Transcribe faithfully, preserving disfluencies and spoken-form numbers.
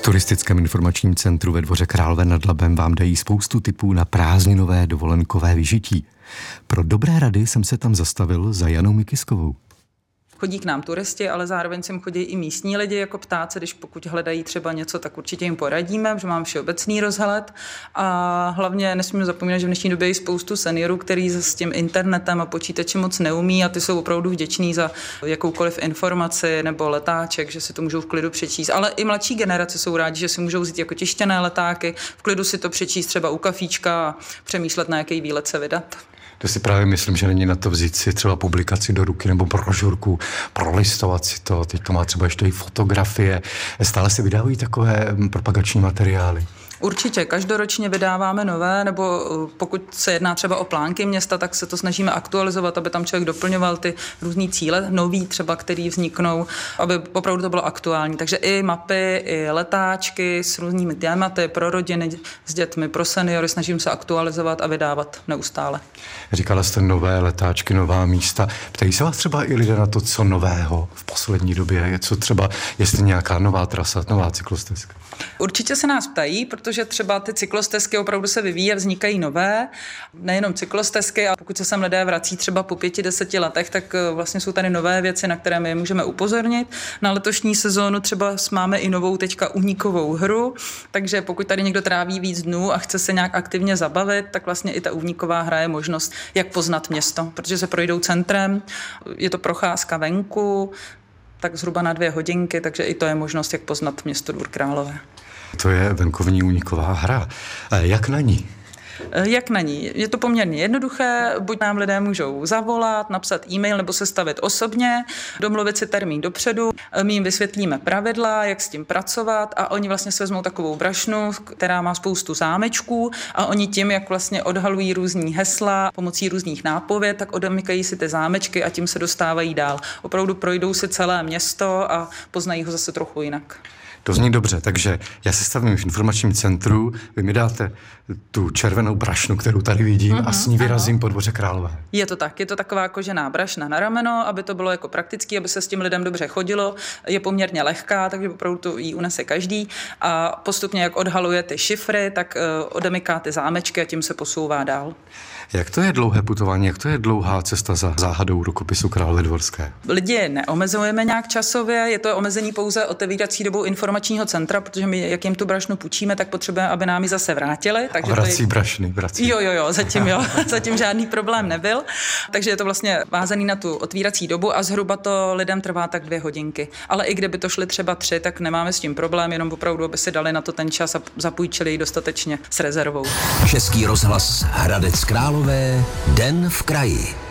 Turistickém informačním centru ve Dvoře Králové nad Labem vám dají spoustu tipů na prázdninové dovolenkové vyžití. Pro dobré rady jsem se tam zastavil za Janou Mikiskovou. Chodí k nám turisti, ale zároveň sem chodí i místní lidi jako ptáci, když pokud hledají třeba něco, tak určitě jim poradíme, že mám všeobecný rozhled. A hlavně nesmíme zapomínat, že v dnešní době je spoustu seniorů, který s tím internetem a počítačem moc neumí a ty jsou opravdu vděční za jakoukoliv informaci nebo letáček, že si to můžou v klidu přečíst. Ale i mladší generace jsou rádi, že si můžou vzít jako tištěné letáky, v klidu si to přečíst třeba u kafíčka a přemýšlet, na jaký výlet se vydat. To si právě myslím, že není na to vzít si třeba publikaci do ruky nebo brožurku, prolistovat si to. Teď to má třeba ještě i fotografie. Stále se vydávají takové propagační materiály. Určitě, každoročně vydáváme nové, nebo pokud se jedná třeba o plánky města, tak se to snažíme aktualizovat, aby tam člověk doplňoval ty různý cíle, nový třeba, který vzniknou, aby opravdu to bylo aktuální. Takže i mapy, i letáčky s různými tématy pro rodiny s dětmi, pro seniory, snažím se aktualizovat a vydávat neustále. Říkala jste nové letáčky, nová místa. Ptají se vás třeba i lidé na to, co nového v poslední době je, co třeba, jestli nějaká nová trasa, nová cyklostezka? Určitě se nás ptají, protože třeba ty cyklostezky opravdu se vyvíjí a vznikají nové, nejenom cyklostezky, a pokud se sem lidé vrací třeba po pěti, deseti letech, tak vlastně jsou tady nové věci, na které my můžeme upozornit. Na letošní sezónu třeba máme i novou teďka uhníkovou hru, takže pokud tady někdo tráví víc dnů a chce se nějak aktivně zabavit, tak vlastně i ta uhníková hra je možnost, jak poznat město, protože se projdou centrem, je to procházka venku, tak zhruba na dvě hodinky, takže i to je možnost, jak poznat město Dvůr Králové. To je venkovní úniková hra. Jak na ní? Jak na ní? Je to poměrně jednoduché, buď nám lidé můžou zavolat, napsat e-mail nebo se stavit osobně, domluvit si termín dopředu, my jim vysvětlíme pravidla, jak s tím pracovat a oni vlastně si vezmou takovou brašnu, která má spoustu zámečků a oni tím, jak vlastně odhalují různý hesla pomocí různých nápověd, tak odemykají si ty zámečky a tím se dostávají dál. Opravdu projdou si celé město a poznají ho zase trochu jinak. To zní dobře, takže já se stavím v informačním centru, vy mi dáte tu červenou brašnu, kterou tady vidím, mm-hmm, a s ní vyrazím ano. po Dvoře Králové. Je to tak, je to taková kožená brašna na rameno, aby to bylo jako praktický, aby se s tím lidem dobře chodilo. Je poměrně lehká, takže opravdu to jí unese každý a postupně, jak odhaluje ty šifry, tak uh, odemyká ty zámečky a tím se posouvá dál. Jak to je dlouhé putování, jak to je dlouhá cesta za záhadou rukopisu Královny dvorské? Lidi neomezujeme nějak časově, je to omezení pouze otevírací dobou informačního centra, protože my, jak jim tu brašnu půjčíme, tak potřebujeme, aby nám ji zase vrátili. Takže a vrací to je... brašny, vrací. Jo, jo, jo, zatím jo, zatím žádný problém nebyl. Takže je to vlastně vázaný na tu otvírací dobu a zhruba to lidem trvá tak dvě hodinky. Ale i kdyby to šly třeba tři, tak nemáme s tím problém, jenom opravdu, aby si dali na to ten čas a zapůjčili ji dostatečně s rezervou. Český rozhlas Hradec Králové, Den v kraji.